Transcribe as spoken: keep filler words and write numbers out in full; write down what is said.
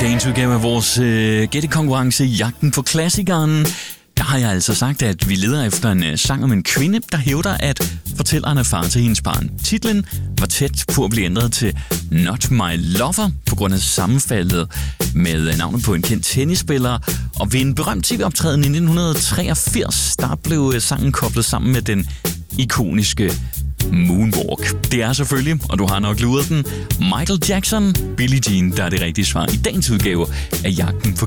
dagens udgave af vores øh, gættekonkurrence Jagten på klassikeren. Der har jeg altså sagt, at vi leder efter en øh, sang om en kvinde, der hævder, at fortælleren er far til hendes barn. Titlen var tæt på at blive ændret til Not My Lover på grund af sammenfaldet med navnet på en kendt tennisspiller. Og ved en berømt tv-optræden i nitten treogfirs, der blev sangen koblet sammen med den ikoniske Moonwalk. Det er selvfølgelig, og du har nok luret den, Michael Jackson, Billie Jean, der er det rigtige svar i dagens udgave af Jagten på